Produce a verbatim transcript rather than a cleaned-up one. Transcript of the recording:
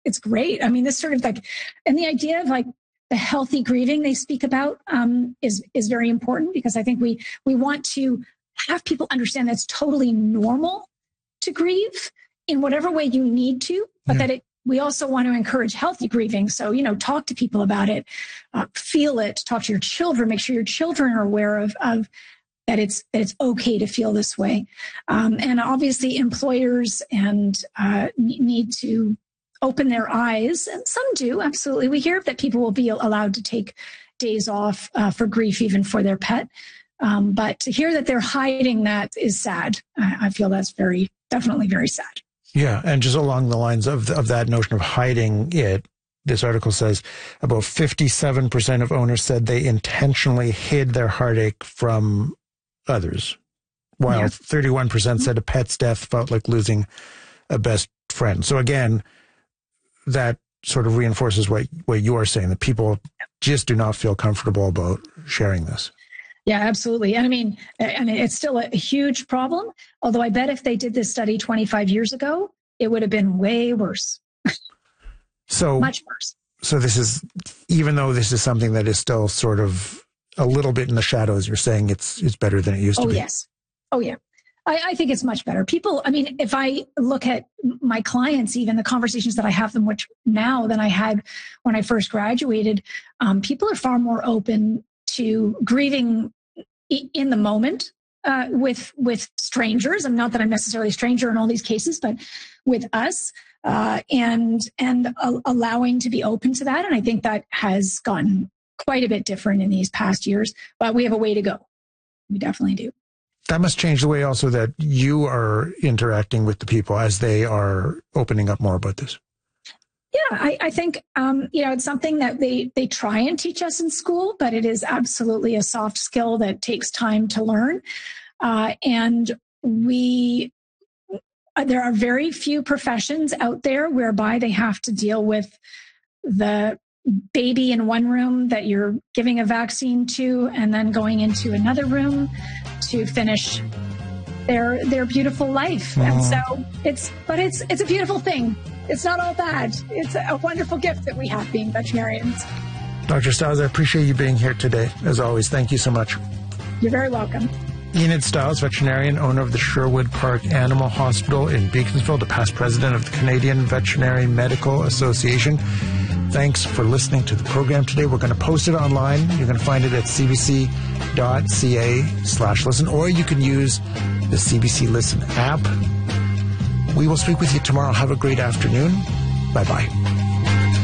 it's great. I mean, this sort of like, and the idea of like the healthy grieving they speak about um, is is very important, because I think we we want to have people understand that's totally normal to grieve in whatever way you need to, but yeah. that it, we also want to encourage healthy grieving. So, you know, talk to people about it, uh, feel it, talk to your children, make sure your children are aware of, of that it's, that it's okay to feel this way. Um, and obviously employers and uh, need to open their eyes, and some do, absolutely. We hear that people will be allowed to take days off uh, for grief, even for their pet. Um, but to hear that they're hiding that is sad. I, I feel that's very, definitely very sad. Yeah, and just along the lines of of that notion of hiding it, this article says about fifty-seven percent of owners said they intentionally hid their heartache from others, while yeah. thirty-one percent said a pet's death felt like losing a best friend. So again, that sort of reinforces what, what you are saying, that people just do not feel comfortable about sharing this. Yeah, absolutely. And I mean, I mean, it's still a, a huge problem. Although I bet if they did this study twenty-five years ago, it would have been way worse. So much worse. So this is, even though this is something that is still sort of a little bit in the shadows, you're saying it's it's better than it used oh, to be. Oh yes. Oh yeah. I, I think it's much better. People, I mean, if I look at my clients, even the conversations that I have them with now than I had when I first graduated, um, people are far more open to grieving in the moment uh, with with strangers. I'm not that I'm necessarily a stranger in all these cases, but with us uh, and and uh, allowing to be open to that. And I think that has gotten quite a bit different in these past years, but we have a way to go. We definitely do. That must change the way also that you are interacting with the people as they are opening up more about this. Yeah, I, I think, um, you know, it's something that they, they try and teach us in school, but it is absolutely a soft skill that takes time to learn. Uh, and we, there are very few professions out there whereby they have to deal with the baby in one room that you're giving a vaccine to, and then going into another room to finish their their beautiful life. Mm. And so it's, but it's it's a beautiful thing. It's not all bad. It's a wonderful gift that we have being veterinarians. Doctor Stiles, I appreciate you being here today. As always, thank you so much. You're very welcome. Enid Stiles, veterinarian, owner of the Sherwood Park Animal Hospital in Beaconsfield, the past president of the Canadian Veterinary Medical Association. Thanks for listening to the program today. We're going to post it online. You're going to find it at cbc.ca slash listen, or you can use the C B C Listen app. We will speak with you tomorrow. Have a great afternoon. Bye-bye.